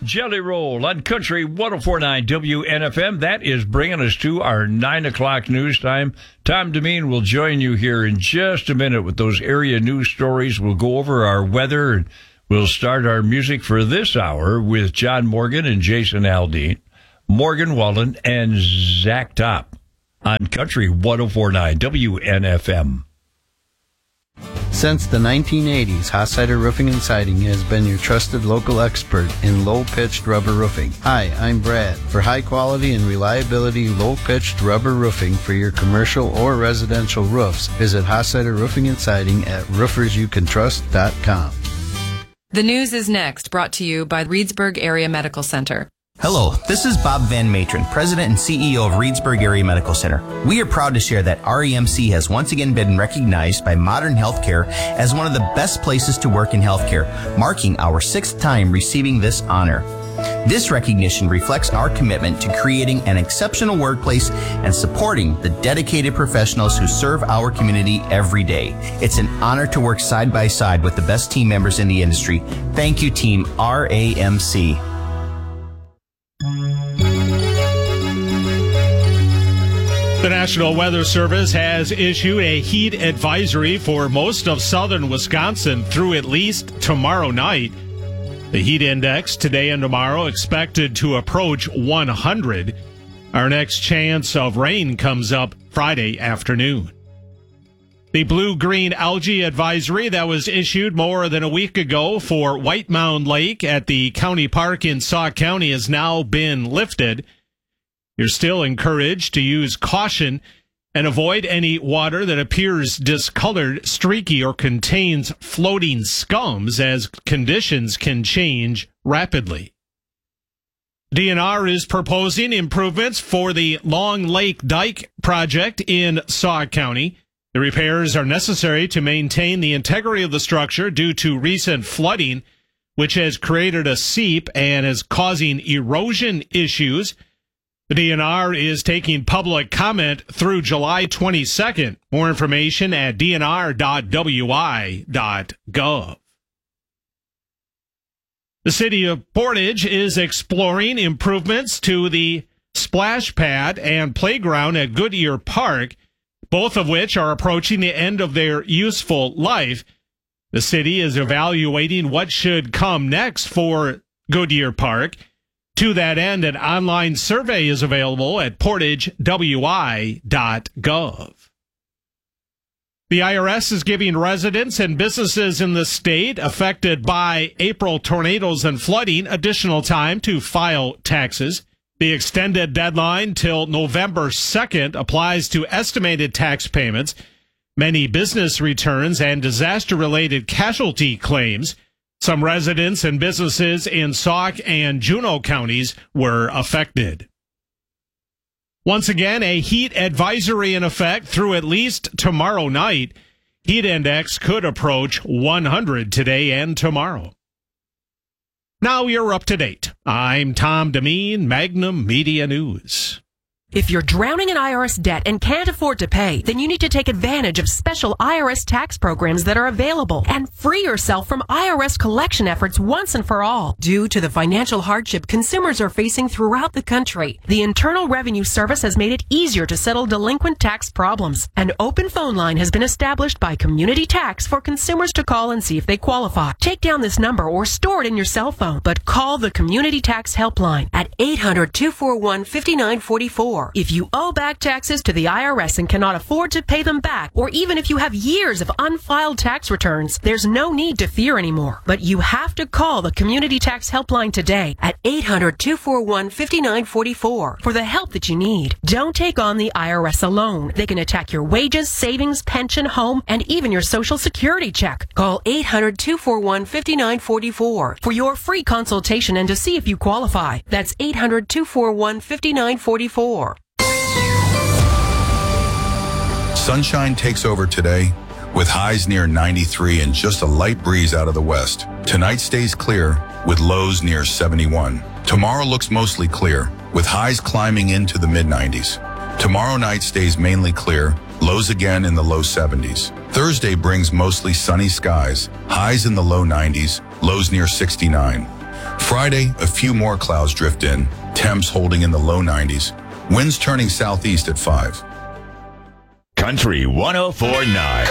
Jelly Roll on Country 104.9 WNFM. That is bringing us to our 9 o'clock news time. Tom Demeen will join you here in just a minute with those area news stories. We'll go over our weather, and we'll start our music for this hour with John Morgan and Jason Aldean, Morgan Wallen, and Zach Top on Country 104.9 WNFM. Since the 1980s, Hossider Roofing and Siding has been your trusted local expert in low-pitched rubber roofing. Hi, I'm Brad. For high quality and reliability low-pitched rubber roofing for your commercial or residential roofs, visit Hossider Roofing and Siding at roofersyoucantrust.com. The news is next, brought to you by Reedsburg Area Medical Center. Hello, this is Bob Van Matron, President and CEO of Reedsburg Area Medical Center. We are proud to share that REMC has once again been recognized by Modern Healthcare as one of the best places to work in healthcare, marking our 6th time receiving this honor. This recognition reflects our commitment to creating an exceptional workplace and supporting the dedicated professionals who serve our community every day. It's an honor to work side by side with the best team members in the industry. Thank you, Team RAMC. The National Weather Service has issued a heat advisory for most of southern Wisconsin through at least tomorrow night. The heat index today and tomorrow expected to approach 100. Our next chance of rain comes up Friday afternoon. The blue-green algae advisory that was issued more than a week ago for White Mound Lake at the county park in Sauk County has now been lifted. You're still encouraged to use caution and avoid any water that appears discolored, streaky, or contains floating scums, as conditions can change rapidly. DNR is proposing improvements for the Long Lake Dike project in Sauk County. The repairs are necessary to maintain the integrity of the structure due to recent flooding, which has created a seep and is causing erosion issues. The DNR is taking public comment through July 22nd. More information at dnr.wi.gov. The city of Portage is exploring improvements to the splash pad and playground at Goodyear Park, both of which are approaching the end of their useful life. The city is evaluating what should come next for Goodyear Park. To that end, an online survey is available at portagewi.gov. The IRS is giving residents and businesses in the state affected by April tornadoes and flooding additional time to file taxes. The extended deadline till November 2nd applies to estimated tax payments, many business returns, and disaster-related casualty claims. Some residents and businesses in Sauk and Juneau counties were affected. Once again, a heat advisory in effect through at least tomorrow night. Heat index could approach 100 today and tomorrow. Now you're up to date. I'm Tom Demeen, Magnum Media News. If you're drowning in IRS debt and can't afford to pay, then you need to take advantage of special IRS tax programs that are available and free yourself from IRS collection efforts once and for all. Due to the financial hardship consumers are facing throughout the country, the Internal Revenue Service has made it easier to settle delinquent tax problems. An open phone line has been established by Community Tax for consumers to call and see if they qualify. Take down this number or store it in your cell phone, but call the Community Tax Helpline at 800-241-5944. If you owe back taxes to the IRS and cannot afford to pay them back, or even if you have years of unfiled tax returns, there's no need to fear anymore. But you have to call the Community Tax Helpline today at 800-241-5944 for the help that you need. Don't take on the IRS alone. They can attack your wages, savings, pension, home, and even your Social Security check. Call 800-241-5944 for your free consultation and to see if you qualify. That's 800-241-5944. Sunshine takes over today with highs near 93 and just a light breeze out of the west. Tonight stays clear with lows near 71. Tomorrow looks mostly clear with highs climbing into the mid-90s. Tomorrow night stays mainly clear, lows again in the low 70s. Thursday brings mostly sunny skies, highs in the low 90s, lows near 69. Friday, a few more clouds drift in, temps holding in the low 90s, winds turning southeast at 5. Country 104.9.